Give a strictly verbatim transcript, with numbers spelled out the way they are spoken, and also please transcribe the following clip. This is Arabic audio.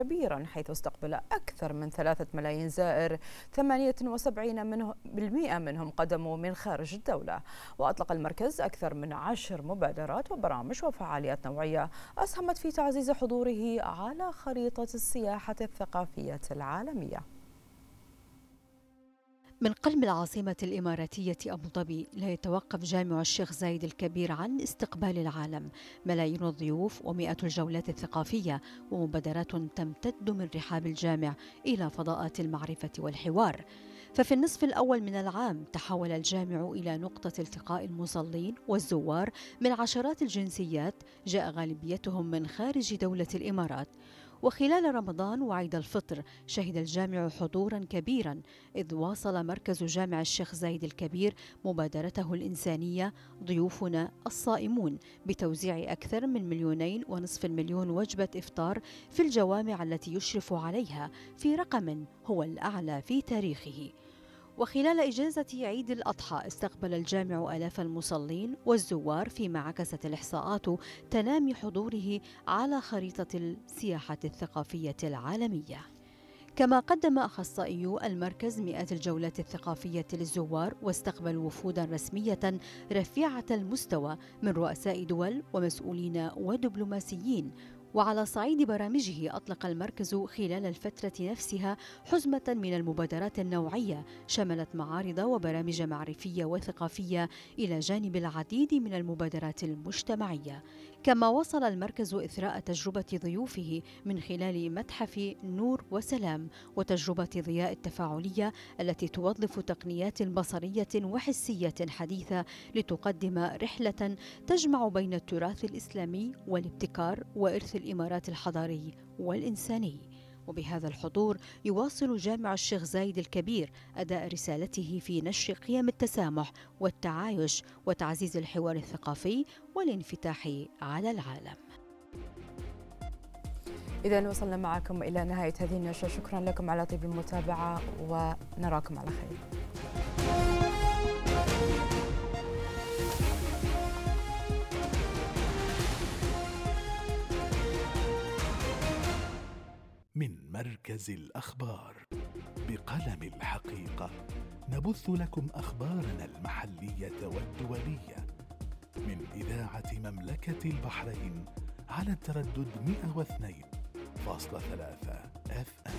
كبيرا، حيث استقبل أكثر من ثلاثة ملايين زائر، ثمانية وسبعين منه بالمئة منهم قدموا من خارج الدولة. وأطلق المركز أكثر من عشر مبادرات وبرامج وفعاليات نوعية أسهمت في تعزيز حضوره على خريطة السياحة الثقافية العالمية. من قلب العاصمة الإماراتية أبوظبي لا يتوقف جامع الشيخ زايد الكبير عن استقبال العالم، ملايين الضيوف ومئات الجولات الثقافية ومبادرات تمتد من رحاب الجامع إلى فضاءات المعرفة والحوار. ففي النصف الأول من العام تحول الجامع إلى نقطة التقاء المصلين والزوار من عشرات الجنسيات جاء غالبيتهم من خارج دولة الإمارات. وخلال رمضان وعيد الفطر شهد الجامع حضورا كبيرا، إذ واصل مركز جامع الشيخ زايد الكبير مبادرته الإنسانية ضيوفنا الصائمون بتوزيع أكثر من مليونين ونصف المليون وجبة إفطار في الجوامع التي يشرف عليها في رقم هو الأعلى في تاريخه. وخلال إجازة عيد الأضحى استقبل الجامع آلاف المصلين والزوار، فيما عكست الإحصاءات تنامي حضوره على خريطة السياحة الثقافية العالمية. كما قدم أخصائيو المركز مئات الجولات الثقافية للزوار، واستقبلوا وفودا رسمية رفيعة المستوى من رؤساء دول ومسؤولين ودبلوماسيين. وعلى صعيد برامجه أطلق المركز خلال الفترة نفسها حزمة من المبادرات النوعية شملت معارض وبرامج معرفية وثقافية إلى جانب العديد من المبادرات المجتمعية. كما وصل المركز إثراء تجربة ضيوفه من خلال متحف نور وسلام وتجربة ضياء التفاعلية التي توظف تقنيات بصرية وحسية حديثة لتقدم رحلة تجمع بين التراث الإسلامي والابتكار وإرث الإمارات الحضاري والإنساني. وبهذا الحضور يواصل جامع الشيخ زايد الكبير أداء رسالته في نشر قيم التسامح والتعايش وتعزيز الحوار الثقافي والانفتاح على العالم. إذا وصلنا معكم إلى نهاية هذه النشرة، شكرا لكم على طيب المتابعة ونراكم على خير. من مركز الأخبار بقلم الحقيقة نبث لكم أخبارنا المحلية والدولية من إذاعة مملكة البحرين على التردد مئة واثنين فاصلة ثلاثة إف إم.